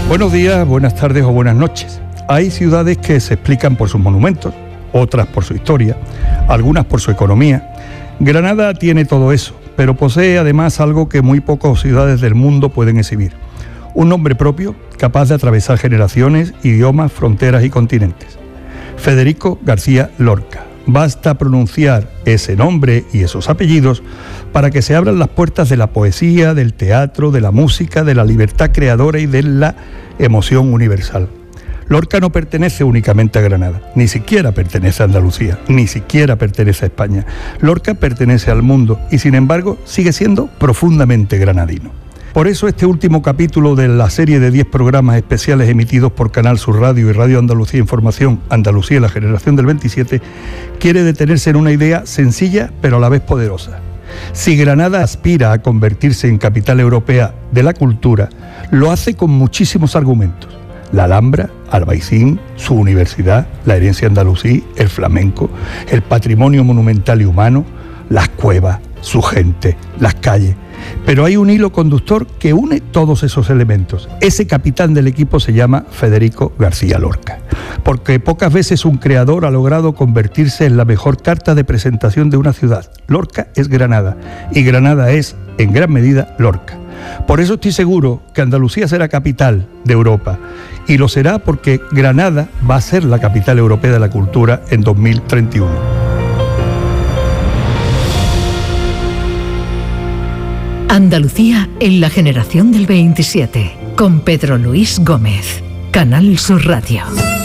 Buenos días, buenas tardes o buenas noches. Hay ciudades que se explican por sus monumentos, otras por su historia, algunas por su economía. Granada tiene todo eso, pero posee además algo que muy pocas ciudades del mundo pueden exhibir: un nombre propio capaz de atravesar generaciones, idiomas, fronteras y continentes. Federico García Lorca. Basta pronunciar ese nombre y esos apellidos para que se abran las puertas de la poesía, del teatro, de la música, de la libertad creadora y de la emoción universal. Lorca no pertenece únicamente a Granada, ni siquiera pertenece a Andalucía, ni siquiera pertenece a España. Lorca pertenece al mundo y, sin embargo, sigue siendo profundamente granadino. Por eso este último capítulo de la serie de 10 programas especiales emitidos por Canal Sur Radio y Radio Andalucía Información, Andalucía, la generación del 27, quiere detenerse en una idea sencilla pero a la vez poderosa. Si Granada aspira a convertirse en capital europea de la cultura, lo hace con muchísimos argumentos: la Alhambra, Albaicín, su universidad, la herencia andalusí, el flamenco, el patrimonio monumental y humano, las cuevas, su gente, las calles. Pero hay un hilo conductor que une todos esos elementos. Ese capitán del equipo se llama Federico García Lorca, porque pocas veces un creador ha logrado convertirse en la mejor carta de presentación de una ciudad. Lorca es Granada y Granada es, en gran medida, Lorca. Por eso estoy seguro que Andalucía será capital de Europa, y lo será porque Granada va a ser la capital europea de la cultura en 2031. Andalucía en la generación del 27, con Pedro Luis Gómez. Canal Sur Radio.